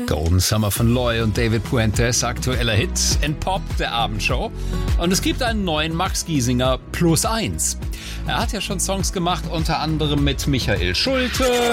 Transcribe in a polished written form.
Golden Summer von Loy und David Puentes, aktueller Hit in Pop der Abendshow. Und es gibt einen neuen Max Giesinger +1. Er hat ja schon Songs gemacht, unter anderem mit Michael Schulte.